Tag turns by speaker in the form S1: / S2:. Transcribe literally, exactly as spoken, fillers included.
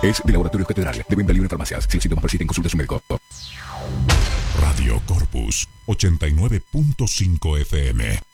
S1: Es de Laboratorios Catedral, de venta libre en farmacias. Si los síntomas persisten, consulte a su médico.
S2: Radio Corpus ochenta y nueve punto cinco F M.